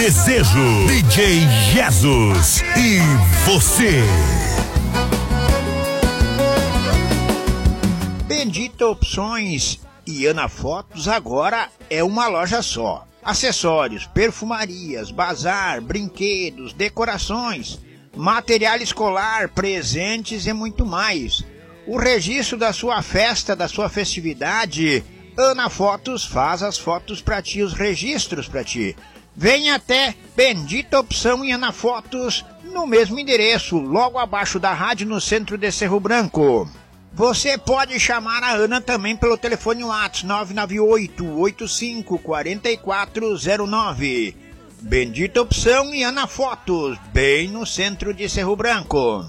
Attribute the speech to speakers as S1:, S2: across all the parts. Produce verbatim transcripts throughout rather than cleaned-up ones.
S1: Desejo, D J Jesus e você.
S2: Bendita Opções e Ana Fotos agora é uma loja só. Acessórios, perfumarias, bazar, brinquedos, decorações, material escolar, presentes e muito mais. O registro da sua festa, da sua festividade, Ana Fotos faz as fotos para ti, os registros para ti. Venha até Bendita Opção e Ana Fotos no mesmo endereço, logo abaixo da rádio no centro de Cerro Branco. Você pode chamar a Ana também pelo telefone WhatsApp nove nove oito, oito cinco quatro quatro zero nove. Bendita Opção e Ana Fotos, bem no centro de Cerro Branco.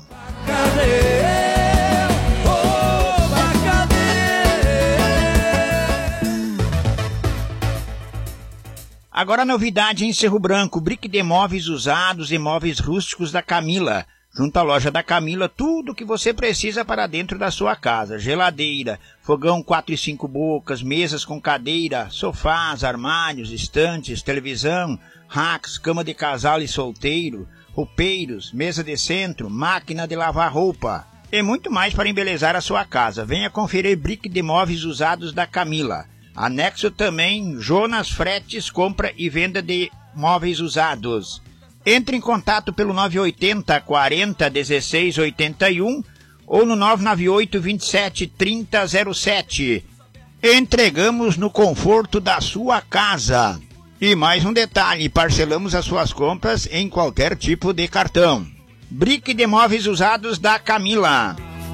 S2: Agora a novidade em Cerro Branco, brick de móveis usados e móveis rústicos da Camila. Junto à loja da Camila, tudo o que você precisa para dentro da sua casa. Geladeira, fogão quatro e cinco bocas, mesas com cadeira, sofás, armários, estantes, televisão, racks, cama de casal e solteiro, roupeiros, mesa de centro, máquina de lavar roupa. E muito mais para embelezar a sua casa. Venha conferir brick de móveis usados da Camila. Anexo também Jonas Fretes, compra e venda de móveis usados. Entre em contato pelo nove oito zero, quarenta, dezesseis oitenta e um ou no nove nove oito, vinte e sete, trinta zero sete. Entregamos no conforto da sua casa. E mais um detalhe, parcelamos as suas compras em qualquer tipo de cartão. Brick de móveis usados da Camila.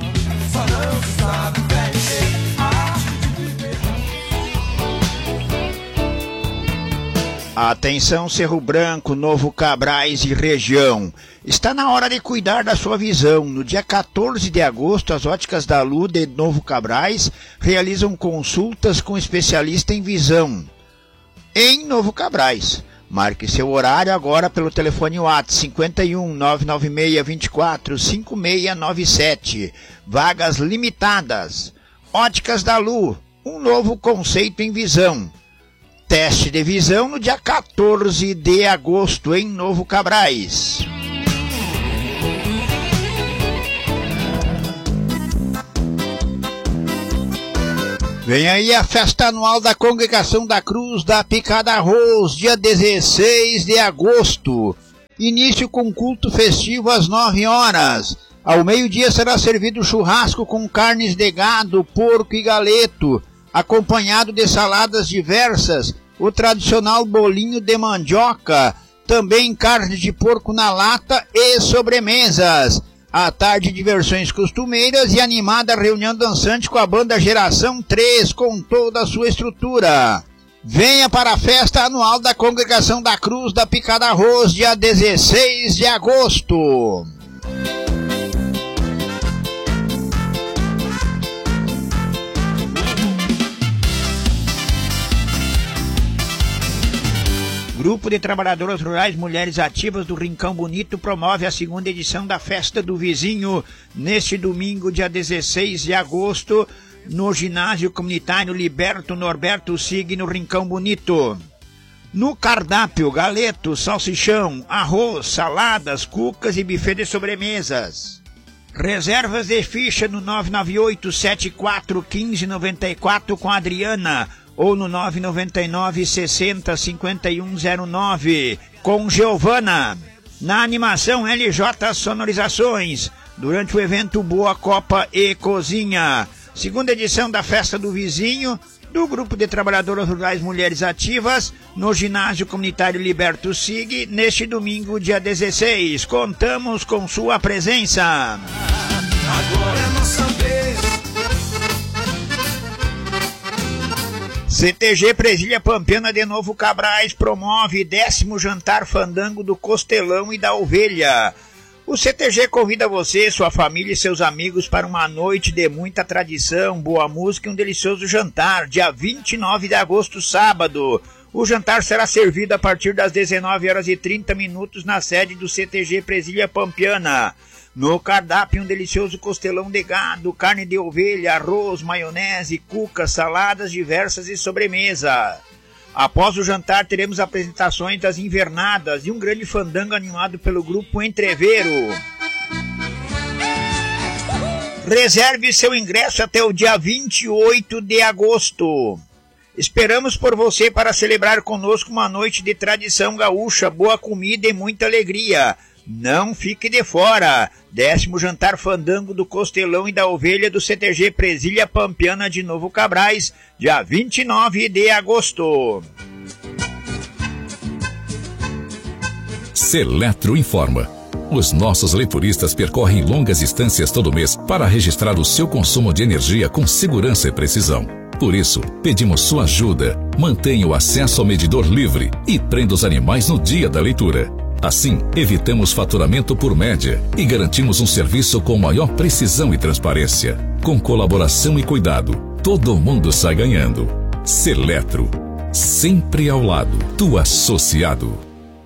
S2: Atenção Cerro Branco, Novo Cabrais e região. Está na hora de cuidar da sua visão. No dia quatorze de agosto, as óticas da Lu de Novo Cabrais realizam consultas com especialista em visão. Em Novo Cabrais. Marque seu horário agora pelo telefone WhatsApp cinquenta e um, nove nove seis, vinte e quatro, cinquenta e seis noventa e sete. Vagas limitadas. Óticas da Lu, um novo conceito em visão. Teste de visão no dia quatorze de agosto em Novo Cabrais. Vem aí a festa anual da Congregação da Cruz da Picada Arroz, dia dezesseis de agosto. Início com culto festivo às nove horas. Ao meio-dia será servido churrasco com carnes de gado, porco e galeto, acompanhado de saladas diversas, o tradicional bolinho de mandioca, também carne de porco na lata e sobremesas. À tarde, diversões costumeiras e animada reunião dançante com a banda Geração três, com toda a sua estrutura. Venha para a festa anual da Congregação da Cruz da Picada Arroz, dia dezesseis de agosto. Grupo de Trabalhadoras Rurais Mulheres Ativas do Rincão Bonito promove a segunda edição da Festa do Vizinho neste domingo, dia dezesseis de agosto, no Ginásio Comunitário Liberto Norberto Sig, no Rincão Bonito. No cardápio, galeto, salsichão, arroz, saladas, cucas e buffet de sobremesas. Reservas de ficha no nove nove oito, sete quatro um cinco nove quatro com a Adriana ou no nove nove nove, sessenta, cinquenta e um zero nove com Giovana. Na animação L J Sonorizações, durante o evento Boa Copa e Cozinha. Segunda edição da Festa do Vizinho, do Grupo de Trabalhadoras Rurais Mulheres Ativas, no Ginásio Comunitário Liberto Sig, neste domingo, dia dezesseis. Contamos com sua presença. Agora é nossa vez. C T G Presilha Pampiana de Novo Cabrais promove décimo jantar fandango do Costelão e da Ovelha. O C T G convida você, sua família e seus amigos para uma noite de muita tradição, boa música e um delicioso jantar, dia vinte e nove de agosto, sábado. O jantar será servido a partir das dezenove horas e trinta minutos na sede do C T G Presilha Pampiana. No cardápio, um delicioso costelão de gado, carne de ovelha, arroz, maionese, cuca, saladas diversas e sobremesa. Após o jantar, teremos apresentações das invernadas e um grande fandango animado pelo grupo Entreveiro. Reserve seu ingresso até o dia vinte e oito de agosto. Esperamos por você para celebrar conosco uma noite de tradição gaúcha, boa comida e muita alegria. Não fique de fora. Décimo jantar fandango do Costelão e da Ovelha do C T G Presilha Pampiana de Novo Cabrais, dia vinte e nove de agosto.
S3: Seletro informa. Os nossos leituristas percorrem longas distâncias todo mês para registrar o seu consumo de energia com segurança e precisão. Por isso, pedimos sua ajuda. Mantenha o acesso ao medidor livre e prenda os animais no dia da leitura. Assim, evitamos faturamento por média e garantimos um serviço com maior precisão e transparência. Com colaboração e cuidado, todo mundo sai ganhando. Seletro, sempre ao lado do associado.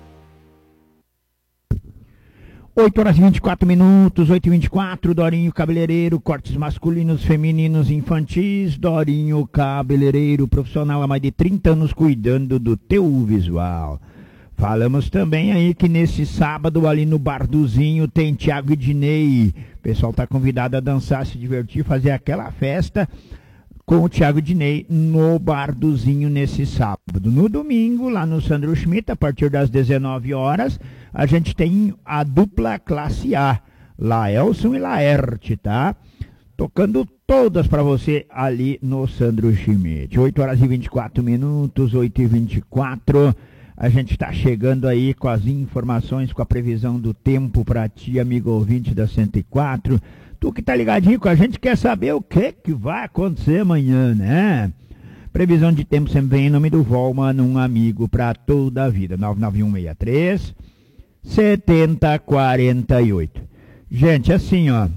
S2: oito horas e vinte e quatro minutos, oito e vinte e quatro, Dorinho Cabeleireiro, cortes masculinos, femininos, infantis. Dorinho Cabeleireiro, profissional há mais de trinta anos cuidando do teu visual. Falamos também aí que nesse sábado ali no Barduzinho tem Tiago e Dinei. O pessoal tá convidado a dançar, se divertir, fazer aquela festa com o Tiago e Dinei no Barduzinho nesse sábado. No domingo, lá no Sandro Schmidt, a partir das dezenove horas, a gente tem a dupla classe A, Laelson e Laerte, tá? Tocando todas para você ali no Sandro Schmidt. oito horas e vinte e quatro minutos, oito e vinte e quatro. A gente está chegando aí com as informações, com a previsão do tempo para ti, amigo ouvinte da cento e quatro. Tu que tá ligadinho com a gente quer saber o que, que vai acontecer amanhã, né? Previsão de tempo sempre vem em nome do Volman, um amigo para toda a vida. nove nove um seis três, sete zero quatro oito. Gente, assim, ó.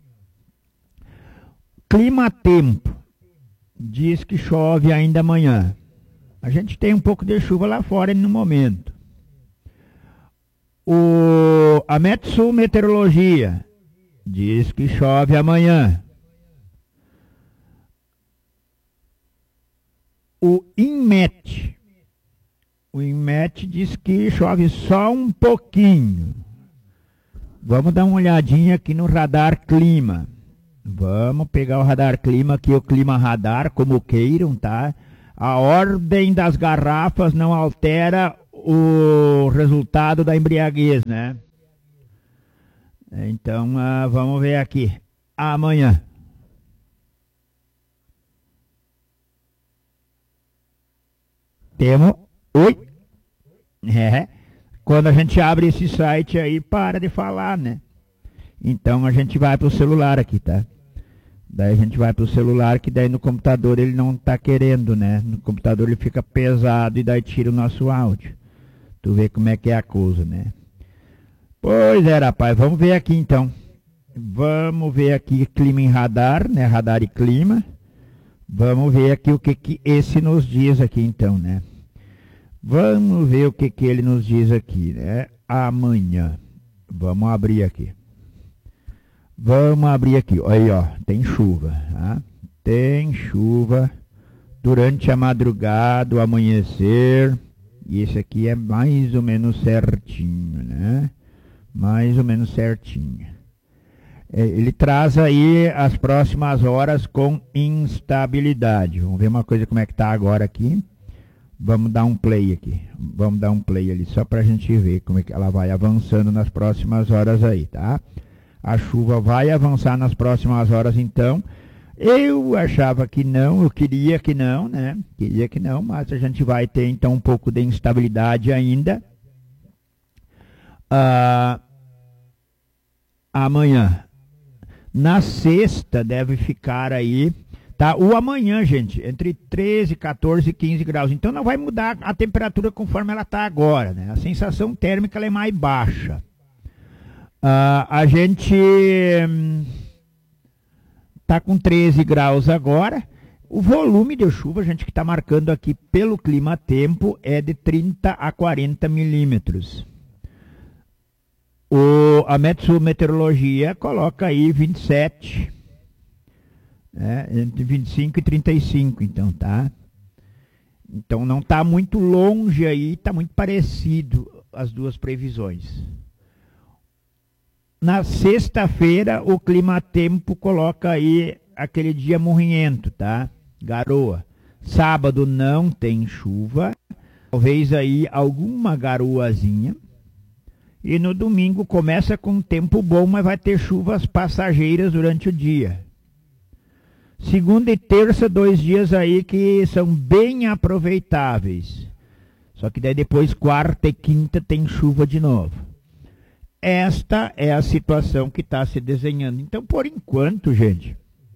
S2: Clima-tempo. Diz que chove ainda amanhã. A gente tem um pouco de chuva lá fora no momento. O, a Metsul Meteorologia diz que chove amanhã. O INMET, o INMET diz que chove só um pouquinho. Vamos dar uma olhadinha aqui no radar clima. Vamos pegar o radar clima aqui, o clima radar, como queiram, tá? A ordem das garrafas não altera o resultado da embriaguez, né? Então, uh, vamos ver aqui. Amanhã. Temos... Oi? É. Quando a gente abre esse site aí, para de falar, né? Então, a gente vai pro celular aqui, tá? Daí a gente vai pro celular, que daí no computador ele não tá querendo, né? No computador ele fica pesado e daí tira o nosso áudio. Tu vê como é que é a coisa, né? Pois é, rapaz, vamos ver aqui então. Vamos ver aqui clima em radar, né? Radar e clima. Vamos ver aqui o que que esse nos diz aqui então, né? Vamos ver o que que ele nos diz aqui, né? Amanhã. Vamos abrir aqui. Vamos abrir aqui, aí ó, tem chuva, tá? Tem chuva durante a madrugada, o amanhecer, e esse aqui é mais ou menos certinho, né? Mais ou menos certinho. É, ele traz aí as próximas horas com instabilidade. Vamos ver uma coisa como é que tá agora aqui. Vamos dar um play aqui, vamos dar um play ali, só pra gente ver como é que ela vai avançando nas próximas horas aí, tá? A chuva vai avançar nas próximas horas, então. Eu achava que não, eu queria que não, né? Queria que não, mas a gente vai ter, então, um pouco de instabilidade ainda. Ah, amanhã. Na sexta deve ficar aí, tá? O amanhã, gente, entre treze, quatorze e quinze graus. Então não vai mudar a temperatura conforme ela está agora, né? A sensação térmica ela é mais baixa. Uh, a gente está hum, com treze graus agora. O volume de chuva, a gente que está marcando aqui pelo clima-tempo, é de trinta a quarenta milímetros. O, a Metsul Meteorologia coloca aí vinte e sete, né, entre vinte e cinco e trinta e cinco, então, tá? Então não está muito longe aí, está muito parecido as duas previsões. Na sexta-feira, o clima-tempo coloca aí aquele dia morrento, tá? Garoa. Sábado não tem chuva, talvez aí alguma garoazinha. E no domingo começa com tempo bom, mas vai ter chuvas passageiras durante o dia. Segunda e terça, dois dias aí que são bem aproveitáveis. Só que daí depois, quarta e quinta, tem chuva de novo. Esta é a situação que está se desenhando. Então, por enquanto, gente,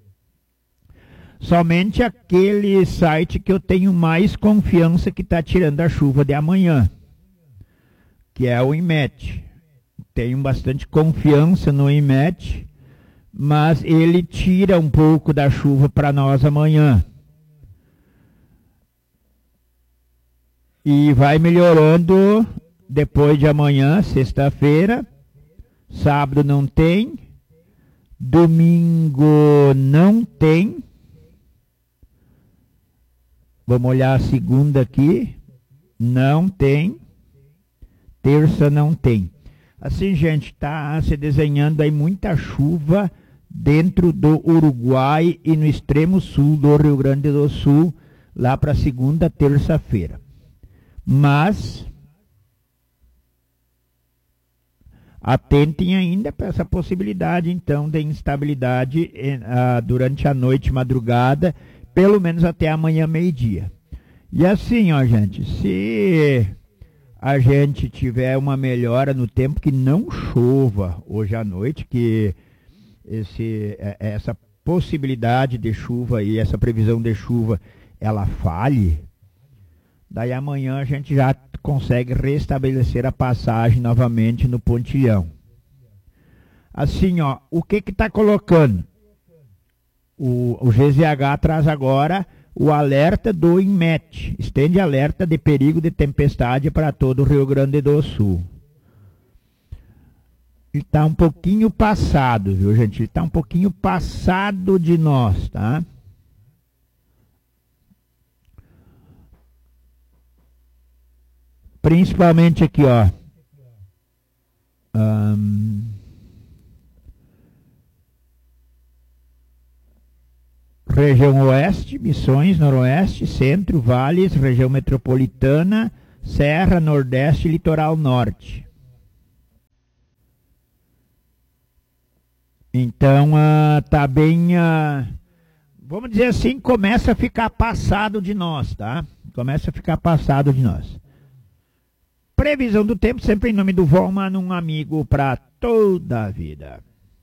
S2: somente aquele site que eu tenho mais confiança que está tirando a chuva de amanhã, que é o IMET. Tenho bastante confiança no IMET, mas ele tira um pouco da chuva para nós amanhã. E vai melhorando depois de amanhã, sexta-feira. Sábado não tem. Domingo não tem. Vamos olhar a segunda aqui. Não tem. Terça não tem. Assim, gente, está se desenhando aí muita chuva dentro do Uruguai e no extremo sul do Rio Grande do Sul, lá para segunda, terça-feira. Mas atentem ainda para essa possibilidade, então, de instabilidade uh, durante a noite, madrugada, pelo menos até amanhã, meio-dia. E assim, ó, gente, se a gente tiver uma melhora no tempo, que não chova hoje à noite, que esse, essa possibilidade de chuva e essa previsão de chuva, ela falhe, daí amanhã a gente já consegue restabelecer a passagem novamente no pontilhão. Assim, ó, o que que está colocando? O, o G Z H traz agora o alerta do IMET, estende alerta de perigo de tempestade para todo o Rio Grande do Sul. Ele está um pouquinho passado, viu, gente? Ele está um pouquinho passado de nós, tá? Principalmente aqui, ó. Um, região oeste, Missões, noroeste, centro, vales, região metropolitana, serra, nordeste e litoral norte. Então, uh, tá bem, uh, vamos dizer assim, começa a ficar passado de nós, tá? Começa a ficar passado de nós. Previsão do tempo, sempre em nome do Volman, um amigo para toda a vida.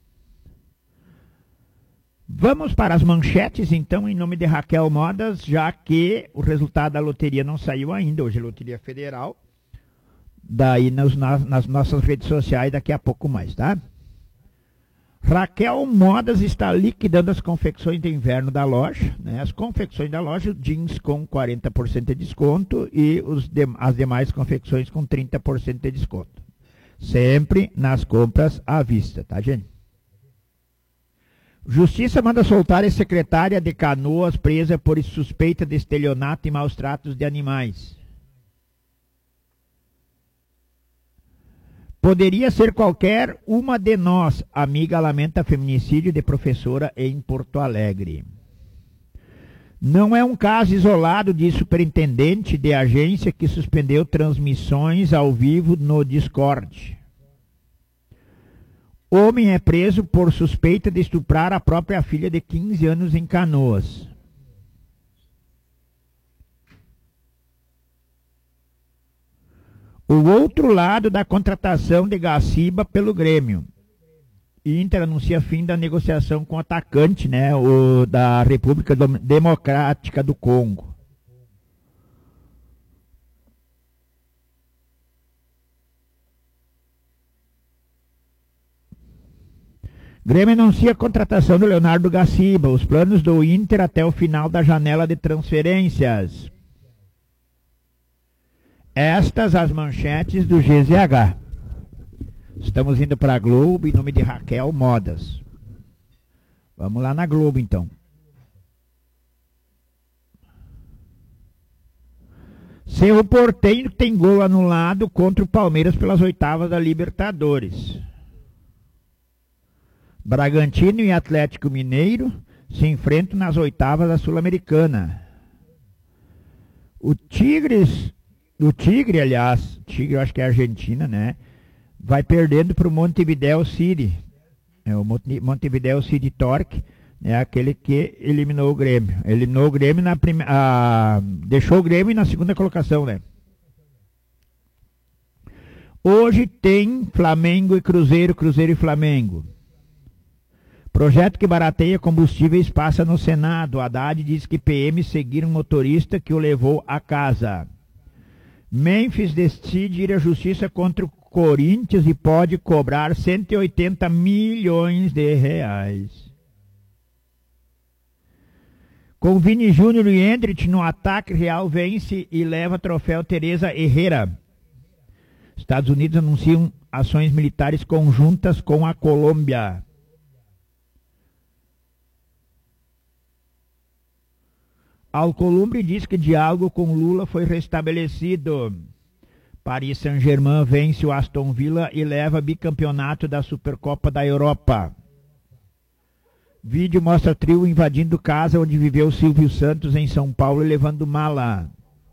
S2: Vamos para as manchetes, então, em nome de Raquel Modas, já que o resultado da loteria não saiu ainda, hoje é Loteria Federal. Daí nas, nas nossas redes sociais, daqui a pouco mais, tá? Raquel Modas está liquidando as confecções de inverno da loja, né? As confecções da loja, jeans com quarenta por cento de desconto e os de, as demais confecções com trinta por cento de desconto. Sempre nas compras à vista, tá, gente? Justiça manda soltar a secretária de Canoas presa por suspeita de estelionato e maus tratos de animais. Poderia ser qualquer uma de nós, amiga lamenta feminicídio de professora em Porto Alegre. Não é um caso isolado de superintendente de agência que suspendeu transmissões ao vivo no Discord. Homem é preso por suspeita de estuprar a própria filha de quinze anos em Canoas. O outro lado da contratação de Gaciba pelo Grêmio. Inter anuncia fim da negociação com o atacante, né, o da República Democrática do Congo. Grêmio anuncia a contratação do Leonardo Gaciba, os planos do Inter até o final da janela de transferências. Estas as manchetes do G Z H. Estamos indo para a Globo em nome de Raquel Modas. Vamos lá na Globo, então. Cerro Porteño tem gol anulado contra o Palmeiras pelas oitavas da Libertadores. Bragantino e Atlético Mineiro se enfrentam nas oitavas da Sul-Americana. O Tigres, o Tigre, aliás, Tigre eu acho que é Argentina, né? Vai perdendo para o Montevideo City. É o Montevideo City Torque, é aquele que eliminou o Grêmio. Eliminou o Grêmio na primeira. Ah, deixou o Grêmio na segunda colocação, né? Hoje tem Flamengo e Cruzeiro, Cruzeiro e Flamengo. Projeto que barateia combustíveis passa no Senado. Haddad diz que P M seguiram um motorista que o levou a casa. Memphis decide ir à justiça contra o Corinthians e pode cobrar cento e oitenta milhões de reais. Com Vini Júnior e Endrick no ataque, Real vence e leva troféu Teresa Herrera. Estados Unidos anunciam ações militares conjuntas com a Colômbia. Alcolumbre diz que diálogo com Lula foi restabelecido. Paris Saint-Germain vence o Aston Villa e leva bicampeonato da Supercopa da Europa. Vídeo mostra trio invadindo casa onde viveu Silvio Santos em São Paulo e levando mala.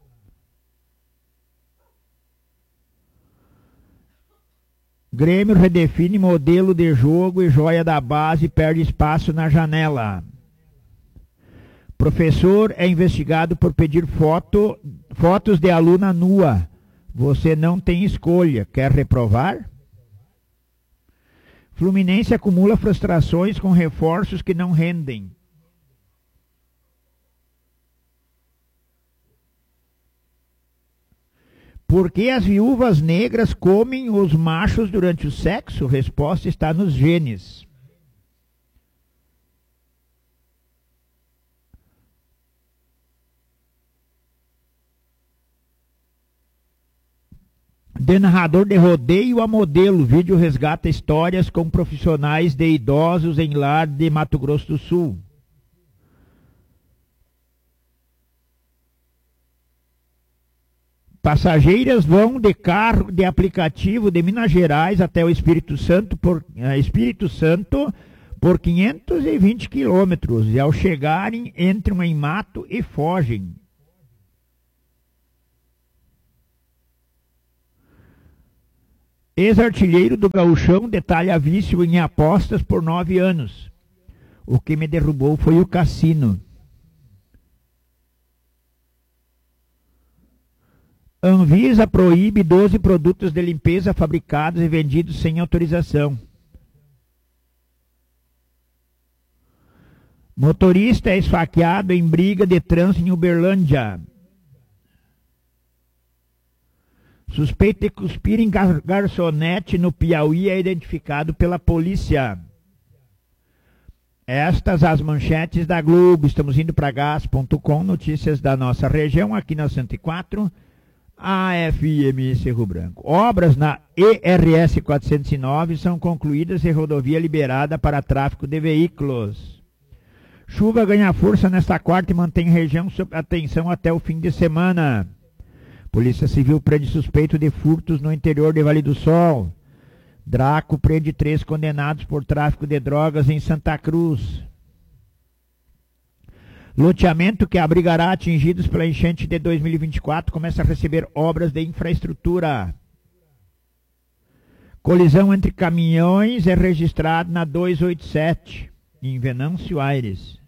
S2: Grêmio redefine modelo de jogo e joia da base perde espaço na janela. Professor é investigado por pedir foto, fotos de aluna nua. Você não tem escolha. Quer reprovar? Fluminense acumula frustrações com reforços que não rendem. Por que as viúvas negras comem os machos durante o sexo? Resposta está nos genes. De narrador de rodeio a modelo, vídeo resgata histórias com profissionais de idosos em lar de Mato Grosso do Sul. Passageiras vão de carro de aplicativo de Minas Gerais até o Espírito Santo por, uh, Espírito Santo por quinhentos e vinte quilômetros e ao chegarem entram em mato e fogem. Ex-artilheiro do Gauchão detalha vício em apostas por nove anos. O que me derrubou foi o cassino. Anvisa proíbe doze produtos de limpeza fabricados e vendidos sem autorização. Motorista é esfaqueado em briga de trânsito em Uberlândia. Suspeito de cuspir em gar garçonete no Piauí é identificado pela polícia. Estas as manchetes da Globo. Estamos indo para gás ponto com, notícias da nossa região, aqui na cento e quatro, A F M Cerro Branco. Obras na E R S quatrocentos e nove são concluídas e rodovia liberada para tráfego de veículos. Chuva ganha força nesta quarta e mantém a região sob atenção até o fim de semana. Polícia Civil prende suspeito de furtos no interior de Vale do Sol. Draco prende três condenados por tráfico de drogas em Santa Cruz. Loteamento que abrigará atingidos pela enchente de dois mil e vinte e quatro começa a receber obras de infraestrutura. Colisão entre caminhões é registrada na duzentos e oitenta e sete, em Venâncio Aires.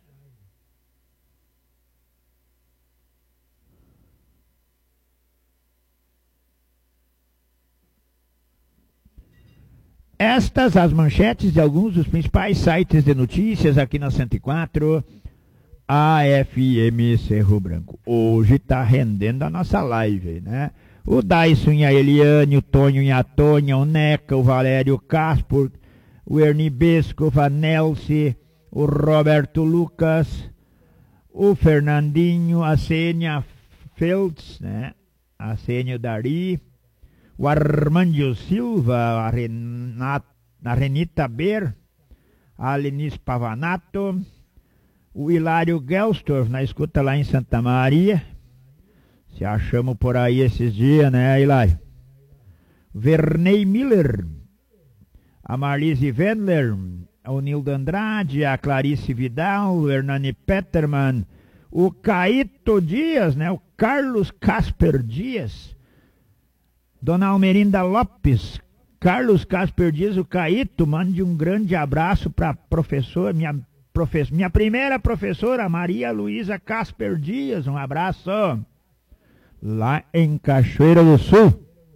S2: Estas as manchetes de alguns dos principais sites de notícias aqui na cento e quatro, A F M Cerro Branco. Hoje está rendendo a nossa live, né? O Dyson e a Eliane, o Tonho e a Tônia, o Neca, o Valério o Caspor, o Ernie Besco, a Nelce, o Roberto Lucas, o Fernandinho, a Sênia Feltz, né? A Sênia Dari, o Armandio Silva, a, Renata, a Renita Ber, a Lenice Pavanato, o Hilário Gelstorf, na escuta lá em Santa Maria, Se achamos por aí esses dias, né, Hilário? Vernei Miller, a Marlise Wendler, o Nildo Andrade, a Clarice Vidal, o Hernani Petterman, o Caíto Dias, né? O Carlos Casper Dias, Dona Almerinda Lopes, Carlos Casper Dias, o Caíto, mande um grande abraço para a professora, minha, professora, minha primeira professora, Maria Luísa Casper Dias, um abraço, lá em Cachoeira do Sul.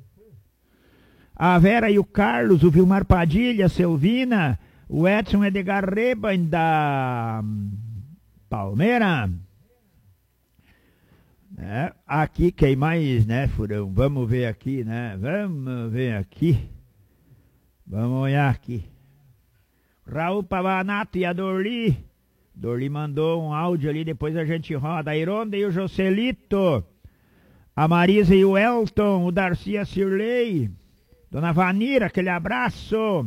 S2: A Vera e o Carlos, o Vilmar Padilha, a Selvina, o Edson Edgar Reba da Palmeira. É, aqui quem mais, né, Furão? Vamos ver aqui, né? Vamos ver aqui. Vamos olhar aqui. Raul Pavanato e a Dorli. Dorli mandou um áudio ali, depois a gente roda. A Ironda e o Joselito. A Marisa e o Elton, o Darcy e a Cirlei. Dona Vanira, aquele abraço.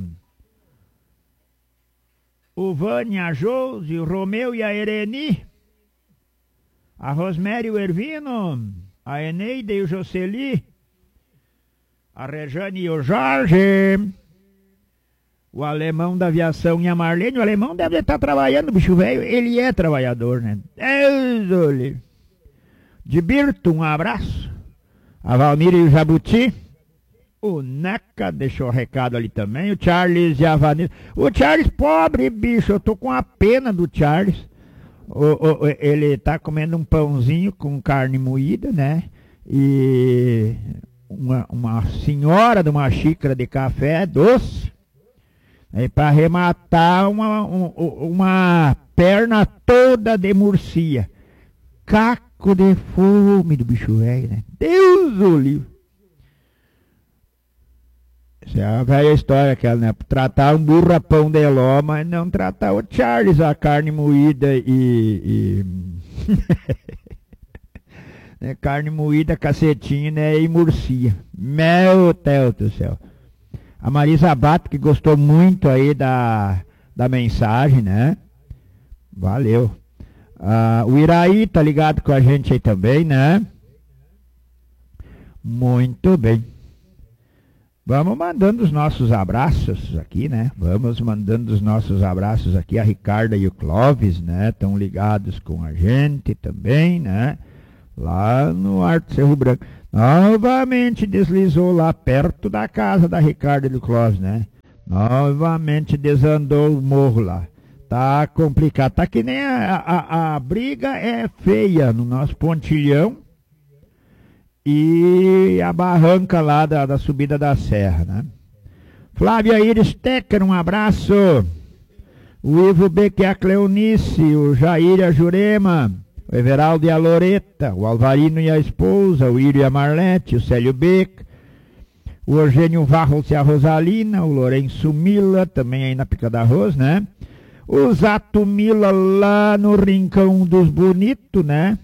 S2: O Vânia, a Josi, o Romeu e a Ereni. A Rosemary e o Ervino. A Eneida e o Jocely. A Rejane e o Jorge. O Alemão da Aviação e a Marlene. O Alemão deve estar trabalhando, bicho velho. Ele é trabalhador, né? Deus, de Birto, um abraço. A Valmira e o Jabuti. O Neca deixou o recado ali também. O Charles e a Vanessa. O Charles, pobre bicho, eu tô com a pena do Charles. O, o, ele tá comendo um pãozinho com carne moída, né? E uma, uma senhora de uma xícara de café doce. E para arrematar uma, um, uma perna toda de murcia. Caco de fome do bicho velho, né? Deus o livre. Essa é a velha história aquela, né? Tratar um burro a pão de ló, mas não tratar o Charles, a carne moída e... e... né? Carne moída, cacetinha e murcia. Meu Deus do céu. A Marisa Abato, que gostou muito aí da, da mensagem, né? Valeu. Ah, o Iraí tá ligado com a gente aí também, né? Muito bem. Vamos mandando os nossos abraços aqui, né? Vamos mandando os nossos abraços aqui. A Ricarda e o Clóvis, né? Estão ligados com a gente também, né? Lá no Alto Cerro Branco. Novamente deslizou lá perto da casa da Ricarda e do Clóvis, né? Novamente desandou o morro lá. Tá complicado. Tá que nem a, a, a briga é feia no nosso pontilhão. E a barranca lá da, da subida da serra, né? Flávia Iris Tecker, um abraço. O Ivo Beck e a Cleonice, o Jair e a Jurema, o Everaldo e a Loreta, o Alvarino e a esposa, o Írio e a Marlete, o Célio Beck, o Eugênio Varros e a Rosalina, o Lourenço Mila, também aí na Pica da Arroz, né? O Zato Mila lá no Rincão dos Bonitos, né?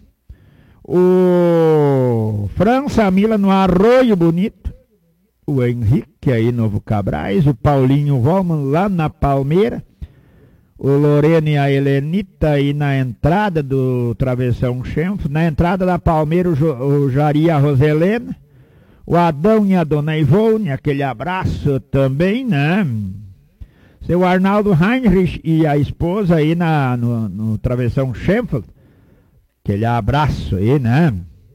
S2: O França Mila no Arroio Bonito, o Henrique aí Novo Cabrais, o Paulinho Volman lá na Palmeira, o Lorena e a Helenita aí na entrada do Travessão Chenfo, na entrada da Palmeira o, jo, o Jari e a Roselena, o Adão e a Dona Ivone, aquele abraço também, né? Seu Arnaldo Heinrich e a esposa aí na, no, no Travessão Chenfo, aquele abraço aí, né?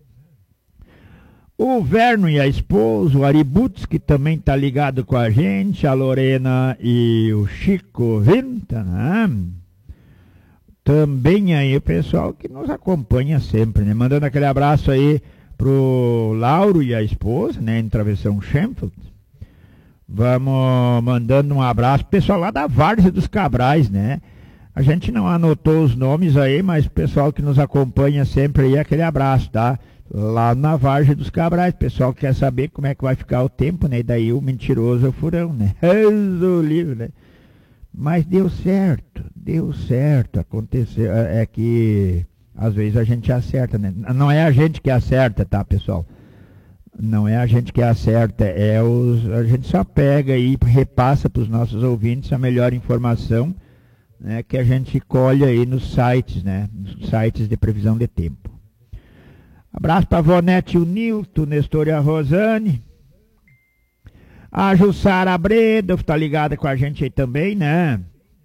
S2: O Verno e a esposa, o Aributs, que também tá ligado com a gente, a Lorena e o Chico Vinta, né? Também aí o pessoal que nos acompanha sempre, né? Mandando aquele abraço aí pro Lauro e a esposa, né? Em Travessão Sheffield. Vamos mandando um abraço pro pessoal lá da Várzea dos Cabrais, né? A gente não anotou os nomes aí, mas o pessoal que nos acompanha sempre aí, aquele abraço, tá? Lá na Várzea dos Cabrais, pessoal que quer saber como é que vai ficar o tempo, né? E daí o mentiroso é o furão, né? O livro, né? Mas deu certo, deu certo, aconteceu, é que às vezes a gente acerta, né? Não é a gente que acerta, tá, pessoal? Não é a gente que acerta, é os, a gente só pega e repassa para os nossos ouvintes a melhor informação, né, que a gente colhe aí nos sites, né, nos sites de previsão de tempo. Abraço pra Vonete e o Nilton, Nestor e a Rosane. A Jussara Breda, tá ligada com a gente aí também, né?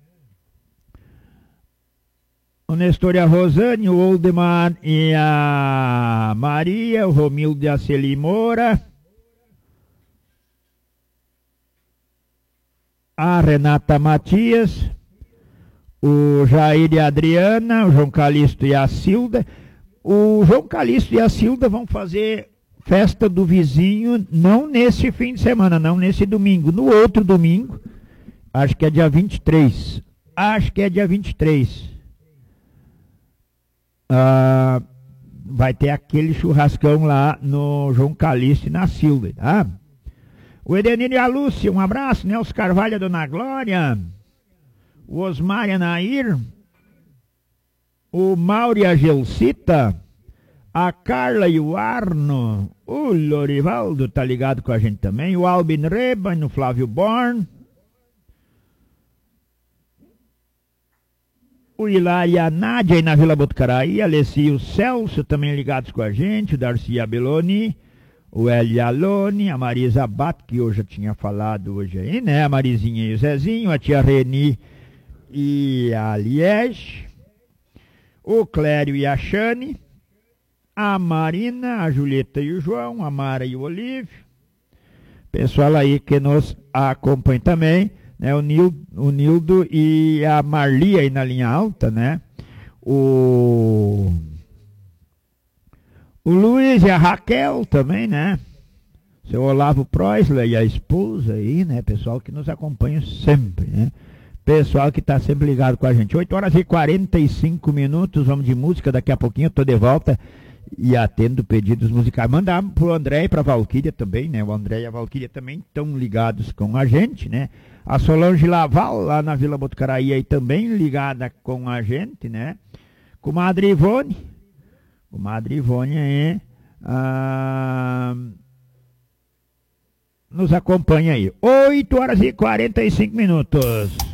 S2: O Nestor e a Rosane, o Oldemar e a Maria, o Romildo e a Celi Moura. A Renata Matias, o Jair e a Adriana, o João Calixto e a Silda. O João Calixto e a Silda vão fazer festa do vizinho, não nesse fim de semana, não nesse domingo, no outro domingo, acho que é dia vinte e três. Acho que é dia vinte e três. Ah, vai ter aquele churrascão lá no João Calixto e na Silda, tá? O Edenir e a Lúcia, um abraço. Nelson Carvalho, a Dona Glória. O Osmar e a Nair. O Mauro e a Gelcita. A Carla e o Arno. O Lorivaldo tá ligado com a gente também. O Albin Reba e o Flávio Born. O Hilário e a Nádia aí na Vila Botucaraí. A Alessia e o Celso também ligados com a gente. O Darcy e a Beloni. O Eli Alone, a Marisa Bato, que eu já tinha falado hoje aí, né? A Marizinha e o Zezinho, a tia Reni e a Liege, o Clério e a Xane, a Marina, a Julieta e o João, a Mara e o Olívio, pessoal aí que nos acompanha também, né? O Nildo, o Nildo e a Marli aí na linha alta, né? O... O Luiz e a Raquel também, né? Seu Olavo Preusler e a esposa aí, né? Pessoal que nos acompanha sempre, né? Pessoal que está sempre ligado com a gente. oito horas e quarenta e cinco minutos, vamos de música. Daqui a pouquinho eu tô de volta e atendo pedidos musicais. Mandar pro André e pra Valquíria também, né? O André e a Valquíria também estão ligados com a gente, né? A Solange Laval, lá na Vila Botucaraí, aí também ligada com a gente, né? Com a Madre Ivone. O Madre Ivone aí, ah, nos acompanha aí. oito horas e quarenta e cinco minutos.